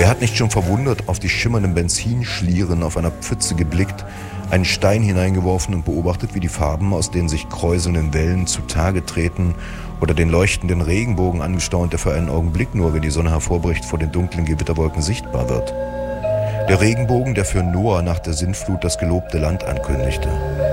hat nicht schon verwundert auf die schimmernden Benzinschlieren auf einer Pfütze geblickt, einen Stein hineingeworfen und beobachtet, wie die Farben aus den sich kräuselnden Wellen zutage treten, oder den leuchtenden Regenbogen angestaunt, der für einen Augenblick nur, wenn die Sonne hervorbricht, vor den dunklen Gewitterwolken sichtbar wird. Der Regenbogen, der für Noah nach der Sintflut das gelobte Land ankündigte.